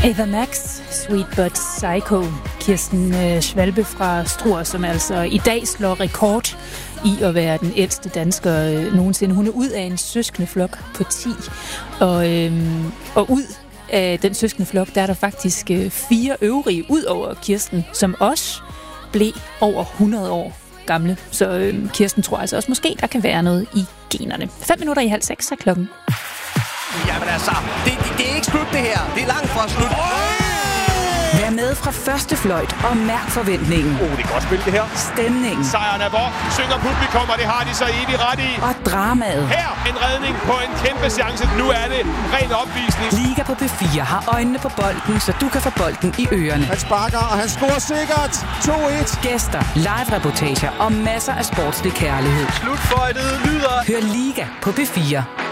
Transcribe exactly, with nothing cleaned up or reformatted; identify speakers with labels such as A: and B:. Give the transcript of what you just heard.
A: Ava Max, Sweet But Psycho. Kirsten øh, Schwalbe fra Struer, som altså i dag slår rekord i at være den ældste dansker øh, nogensinde. Hun er ud af en søskendeflok på ti, og, øh, og ud af den søskendeflok, der er der faktisk øh, fire øvrige ud over Kirsten, som også blev over hundrede år gamle. Så øh, Kirsten tror altså også måske, der kan være noget i generne. Fem minutter i halv seks er klokken.
B: Jamen altså, det, det, det er ikke slut det her. Det er langt fra slut.
C: Vær med fra første fløjt og mærk forventningen.
D: Oh, det er godt spil det her.
C: Stemningen.
D: Sejren er hvor, synger publikum, og det har de så evigt ret i.
C: Og dramaet.
D: Her en redning på en kæmpe chance. Nu er det ren opvisning.
C: Liga på B fire har øjnene på bolden, så du kan få bolden i ørerne.
E: Han sparker, og han scorer sikkert. to et.
C: Gæster, live-reportager og masser af sportslig kærlighed.
B: Slutfløjtet lyder.
C: Hør Liga på B fire.